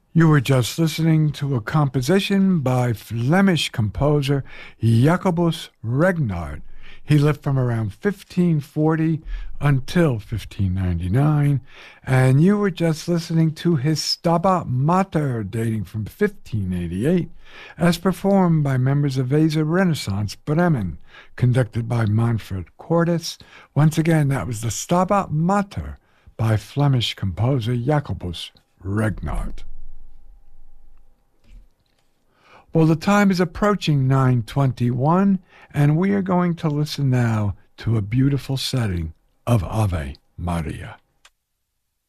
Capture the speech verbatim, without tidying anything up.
You were just listening to a composition by Flemish composer Jacobus Regnard. He lived from around fifteen forty until fifteen ninety-nine, and you were just listening to his Stabat Mater, dating from fifteen eighty-eight, as performed by members of Weser Renaissance Bremen, conducted by Manfred Cordes. Once again, that was the Stabat Mater by Flemish composer Jacobus Regnard. Well, the time is approaching nine twenty-one, and we are going to listen now to a beautiful setting of Ave Maria.